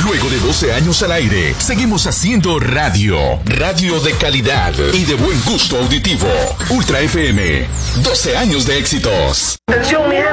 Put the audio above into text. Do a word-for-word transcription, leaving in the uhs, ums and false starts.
Luego de doce años al aire, seguimos haciendo radio. Radio de calidad y de buen gusto auditivo. Ultra F M. doce años de éxitos. Atención, mi